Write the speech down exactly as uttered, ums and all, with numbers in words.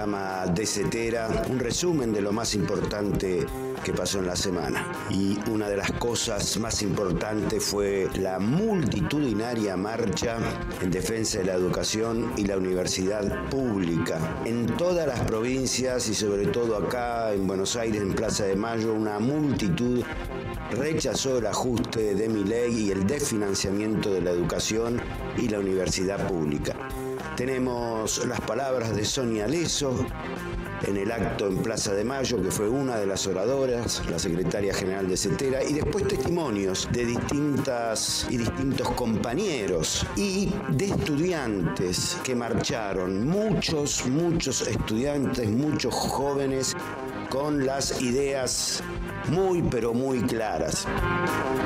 programa de Cetera, un resumen de lo más importante que pasó en la semana. Y una de las cosas más importantes fue la multitudinaria marcha en defensa de la educación y la universidad pública. En todas las provincias y sobre todo acá en Buenos Aires, en Plaza de Mayo, una multitud rechazó el ajuste de Milei y el desfinanciamiento de la educación y la universidad pública. Tenemos las palabras de Sonia Leso en el acto en Plaza de Mayo, que fue una de las oradoras, la secretaria general de Cetera, y después testimonios de distintas y distintos compañeros y de estudiantes que marcharon, muchos, muchos estudiantes, muchos jóvenes con las ideas muy, pero muy claras.